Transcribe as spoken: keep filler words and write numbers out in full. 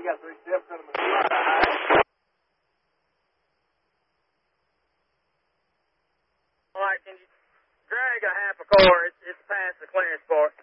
got three steps in him. All right, can you drag a half a car? It's, it's past the clearance part.